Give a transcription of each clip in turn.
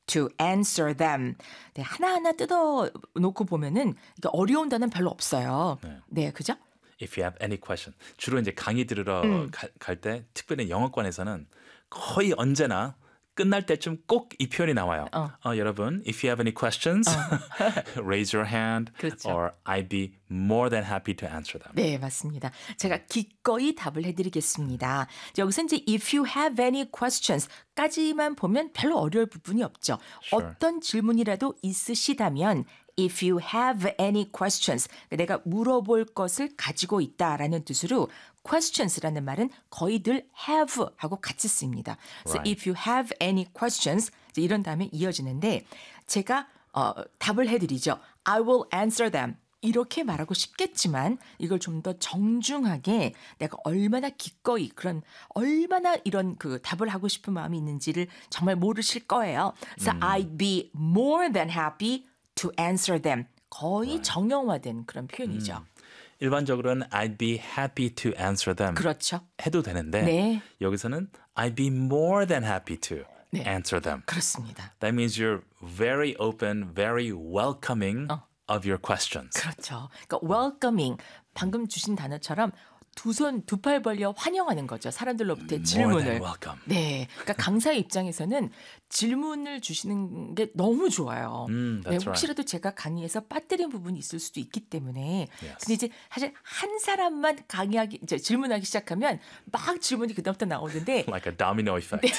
to answer them. 네, 하나하나 뜯어 놓고 보면은 어려운 단어는 별로 없어요. 네, 그죠? If you have any question. 주로 이제 강의 들으러 갈 때 특별히 영어권에서는 거의 언제나 끝날 때쯤 꼭 이 표현이 나와요. 여러분, if you have any questions, raise your hand 그렇죠. or I'd be more than happy to answer them. 네, 맞습니다. 제가 기꺼이 답을 해드리겠습니다. 여기서 이제 if you have any questions까지만 보면 별로 어려울 부분이 없죠. Sure. 어떤 질문이라도 있으시다면 if you have any questions, 내가 물어볼 것을 가지고 있다라는 뜻으로 questions라는 말은 거의 늘 have 하고 같이 씁니다. 그래서 Right. if you have any questions 이제 이런 다음에 이어지는데 제가 답을 해드리죠. I will answer them. 이렇게 말하고 싶겠지만 이걸 좀 더 정중하게 내가 얼마나 기꺼이 얼마나 이런 그 답을 하고 싶은 마음이 있는지를 정말 모르실 거예요. 그래서 I'd be more than happy to answer them. 거의 정형화된 그런 표현이죠. 일반적으로는 I'd be happy to answer them 그렇죠. 해도 되는데 네. 여기서는 I'd be more than happy to 네. answer them. 그렇습니다. That means you're very open, very welcoming of your questions. 그렇죠. 그러니까 welcoming 방금 주신 단어처럼 두 손 두 팔 벌려 환영하는 거죠. 사람들로부터의 More 질문을. than welcome. 네. 그러니까 강사의 입장에서는 질문을 주시는 게 너무 좋아요. That's 네, right. 혹시라도 제가 강의에서 빠뜨린 부분이 있을 수도 있기 때문에. Yes. 근데 이제 사실 한 사람만 이제 질문하기 시작하면 막 질문이 그다음부터 나오는데 Like a domino effect.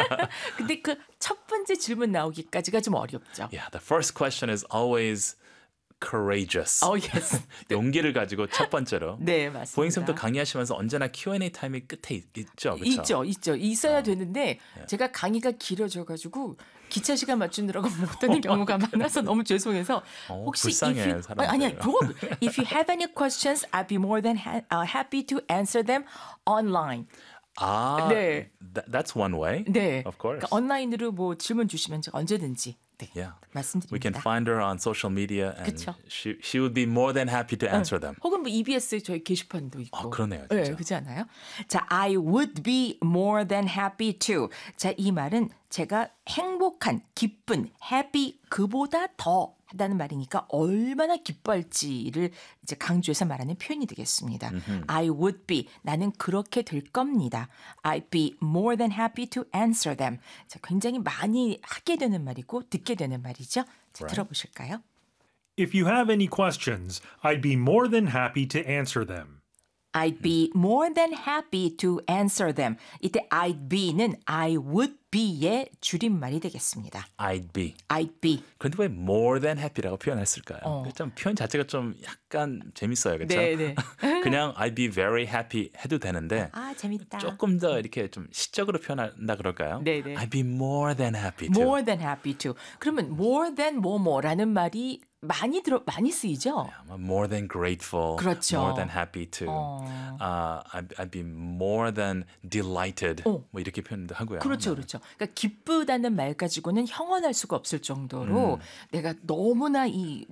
근데 그 첫 번째 질문 나오기까지가 좀 어렵죠. Yeah, the first question is always courageous. Oh, yes. 용기를 가지고 첫 번째로. 네, 맞습니다. 보잉쌤도 강의하시면서 언제나 Q&A 타임이 끝에 있죠, 그렇죠? 있죠. 있어야 되는데 제가 강의가 길어져가지고 기차 시간 맞추느라고 못하는 경우가 많아서 너무 죄송해서 혹시 불쌍해, 사람들. 아니야, if you have any questions, I'd be more than happy to answer them online. 네. That's one way. 네. Of course. 그러니까 온라인으로 뭐 질문 주시면 제가 언제든지 네, Yeah. 말씀드립니다. We can find her on social media and 그쵸. she would be more than happy to answer them. 혹은 뭐 EBS 저희 게시판도 있고. 그러네요, 네, 진짜. 그렇지 않아요? 자, I would be more than happy to. 자, 이 말은 제가 행복한, 기쁜, happy 그보다 더 하다는 말이니까 얼마나 기뻐할지를 이제 강조해서 말하는 표현이 되겠습니다. I would be. 나는 그렇게 될 겁니다. I'd be more than happy to answer them. 자, 굉장히 많이 하게 되는 말이고 듣게 되는 말이죠. 자, 들어보실까요? If you have any questions, I'd be more than happy to answer them. I'd be more than happy to answer them. 이때 I'd be는 I would be의 줄임말이 되겠습니다. I'd be. I'd be. 그런데 왜 more than happy라고 표현했을까요? 좀 표현 자체가 좀 약간 재밌어요, 그렇죠? 네. 그냥 I'd be very happy 해도 되는데 아, 재밌다. 조금 더 이렇게 좀 시적으로 표현한다 그럴까요? 네. I'd be more than happy to. More than happy to. 그러면 more than 뭐뭐라는 말이 많이 쓰이죠? I'm more than grateful. 그렇죠. More than happy to. I'd be more than delighted. 뭐 이렇게 표현도 하고요. 그렇죠. 그러니까 기쁘다는 말 가지고는 형언할 수가 없을 정도로 내가 너무나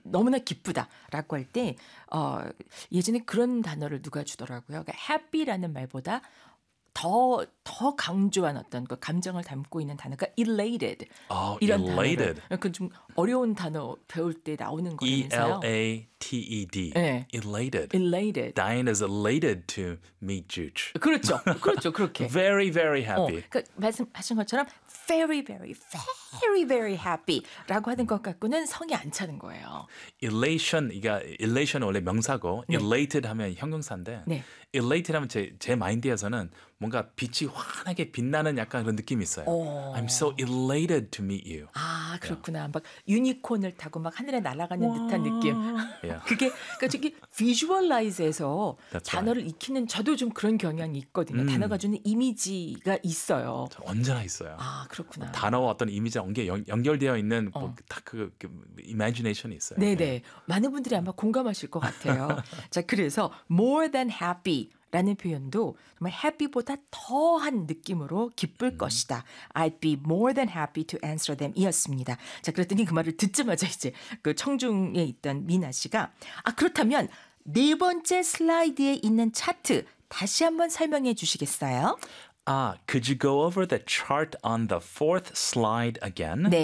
기쁘다라고 할 때 예전에 그런 단어를 누가 주더라고요. 그러니까 happy라는 말보다 더 강조한 어떤 그 감정을 담고 있는 단어가 elated. 이런 elated. 단어를 그 좀 어려운 단어 배울 때 나오는 거라면서요. E-L-A-T-E-D. 네. Elated. elated. Diane is elated to meet Juge. 그렇죠. 그렇게. Very, very happy. 그러니까 말씀하신 것처럼 very, very, very, very happy라고 하는 것 갖고는 성이 안 차는 거예요. elation 원래 명사고 elated 하면 형용사인데 네. elated 하면 제 마인드에서는 뭔가 빛이 환하게 빛나는 약간 그런 느낌이 있어요. I'm so elated to meet you. 아, 그렇구나. 막 유니콘을 타고 막 하늘에 날아가는 듯한 느낌. 그게 그러니까 저기 visualize에서 단어를 익히는 저도 좀 그런 경향이 있거든요. 단어가 주는 이미지가 있어요. 언제나 있어요. 아, 그렇구나. 단어와 어떤 이미지랑 연결되어 있는 그 imagination이 있어요. 네네. 많은 분들이 아마 공감하실 것 같아요. 자, 그래서 more than happy 라는 표현도 정말 happy보다 더한 느낌으로 기쁠 것이다. I'd be more than happy to answer them 이었습니다. 자, 그랬더니 그 말을 듣자마자 이제 그 청중에 있던 미나 씨가 그렇다면 네 번째 슬라이드에 있는 차트 다시 한번 설명해 주시겠어요? Could you go over the chart on the fourth slide again? 네.